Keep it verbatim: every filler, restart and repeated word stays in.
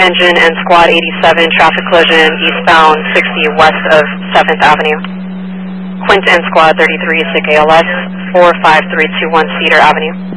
Engine and Squad eighty-seven, traffic collision eastbound sixty west of seventh Avenue. Quint and Squad thirty-three, S I C A L S, four five three two one Cedar Avenue.